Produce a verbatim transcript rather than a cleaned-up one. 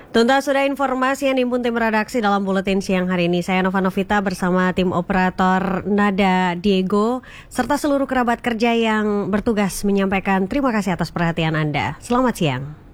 Tuntas sudah informasi yang dihimpun tim redaksi dalam buletin siang hari ini. Saya Nova Novita bersama tim operator Nada Diego serta seluruh kerabat kerja yang bertugas menyampaikan terima kasih atas perhatian Anda. Selamat siang.